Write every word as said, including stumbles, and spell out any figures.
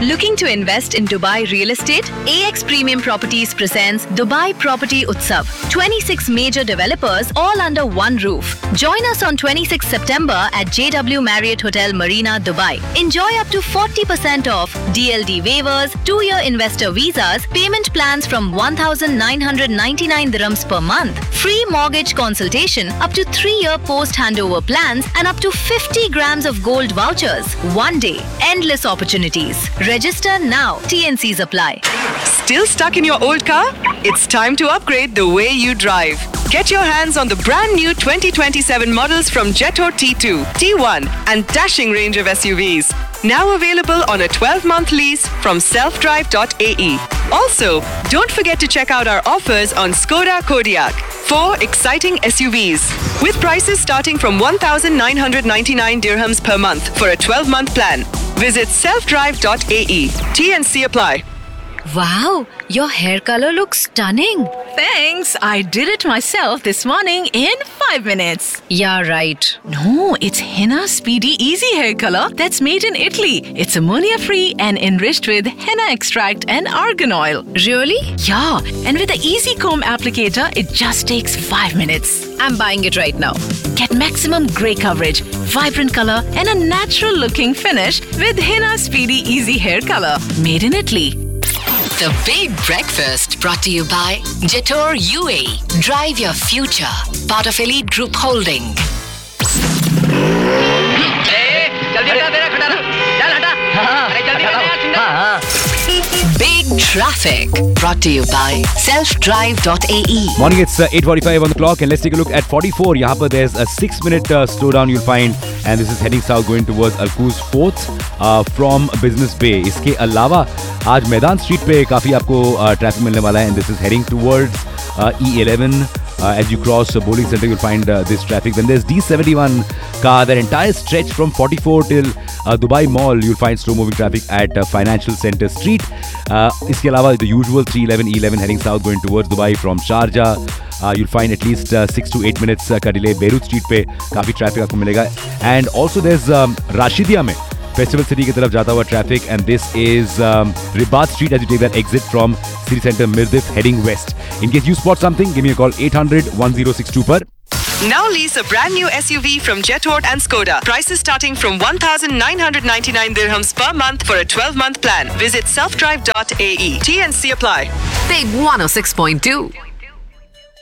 Looking to invest in Dubai real estate? A X Premium Properties presents Dubai Property Utsav. twenty-six major developers all under one roof. Join us on twenty-sixth September at J W Marriott Hotel Marina, Dubai. Enjoy up to forty percent off, D L D waivers, two-year investor visas, payment plans from one thousand nine hundred ninety-nine dirhams per month, free mortgage consultation, up to three-year post-handover plans, and up to fifty grams of gold vouchers. One day, endless opportunities. Register now. T N Cs apply. Still stuck in your old car? It's time to upgrade the way you drive. Get your hands on the brand new twenty twenty-seven models from Jetour T two, T one and dashing range of S U Vs. Now available on a twelve-month lease from self drive dot A E. Also, don't forget to check out our offers on Skoda Kodiaq. Four exciting S U Vs with prices starting from one thousand nine hundred ninety-nine dirhams per month for a twelve-month plan. Visit self drive dot A E. T N C apply. Wow, your hair color looks stunning. Thanks. I did it myself this morning in five minutes. Yeah, right. No, it's Henna Speedy Easy Hair Color that's made in Italy. It's ammonia-free and enriched with henna extract and argan oil. Really? Yeah, and with the Easy Comb applicator, it just takes five minutes. I'm buying it right now. Get maximum grey coverage, vibrant color, and a natural-looking finish with Henna Speedy Easy Hair Color, made in Italy. The Big Breakfast brought to you by Jetour U A E. Drive your future. Part of Elite Group Holding. Big Traffic brought to you by self drive dot A E. Morning, it's uh, eight forty-five on the clock and let's take a look at forty-four. Yahan par there's a six minute uh, slowdown you'll find and this is heading south going towards Al Quoz Fourth uh, from Business Bay. Iske alawa aaj Maidan Street pe kafi aapko uh, traffic milne wala hai and this is heading towards uh, E eleven. Uh, as you cross uh, Bowling Center, you'll find uh, this traffic. Then there's D seventy-one car, that entire stretch from forty-four till uh, Dubai Mall, you'll find slow-moving traffic at uh, Financial Center Street. Uh, iske alawa, the usual three eleven, E eleven heading south going towards Dubai from Sharjah. Uh, you'll find at least uh, six to eight minutes uh, ka delay. Beirut Street pe kafi traffic aapko milega. And also there's um, Rashidia mein Festival City ki taraf jata hua traffic, and this is um, Ribat Street as you take that exit from City Center Mirdif heading west. In case you spot something, give me a call eight hundred one oh six two par. Now lease a brand new S U V from Jetour and Skoda. Prices starting from one thousand nine hundred ninety-nine dirhams per month for a twelve-month plan. Visit self drive dot A E. T N C apply. Big one oh six point two.